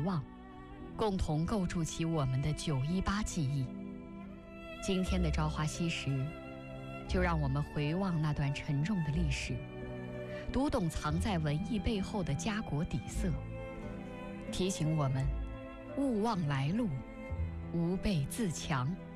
忘，共同构筑起我们的918记忆。今天的朝花夕拾，就让我们回望那段沉重的历史，读懂藏在文艺背后的家国底色，提醒我们勿忘来路，吾辈自强。